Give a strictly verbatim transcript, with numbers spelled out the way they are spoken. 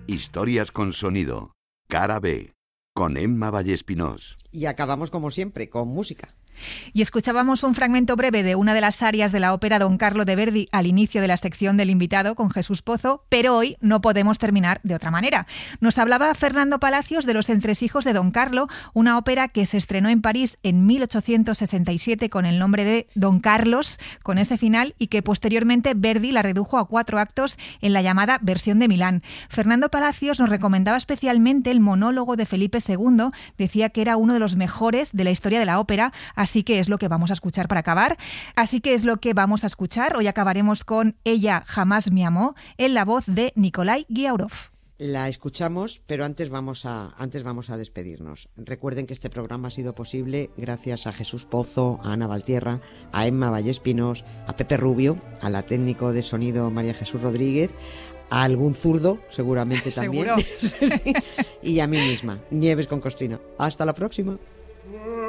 Historias con sonido. Cara B. Con Emma Vallespinós. Y acabamos como siempre con música. Y escuchábamos un fragmento breve de una de las arias de la ópera Don Carlo de Verdi al inicio de la sección del invitado con Jesús Pozo, pero hoy no podemos terminar de otra manera. Nos hablaba Fernando Palacios de Los entresijos de Don Carlo, una ópera que se estrenó en París en mil ochocientos sesenta y siete con el nombre de Don Carlos, con ese final, y que posteriormente Verdi la redujo a cuatro actos en la llamada versión de Milán. Fernando Palacios nos recomendaba especialmente el monólogo de Felipe segundo, decía que era uno de los mejores de la historia de la ópera, así que es lo que vamos a escuchar para acabar. Así que es lo que vamos a escuchar. Hoy acabaremos con Ella jamás me amó, en la voz de Nikolai Giaurov. La escuchamos, pero antes vamos a antes vamos a despedirnos. Recuerden que este programa ha sido posible gracias a Jesús Pozo, a Ana Valtierra, a Emma Vallespinós, a Pepe Rubio, a la técnico de sonido María Jesús Rodríguez, a algún zurdo, seguramente también. Seguro. Sí, y a mí misma, Nieves con Costrina. Hasta la próxima.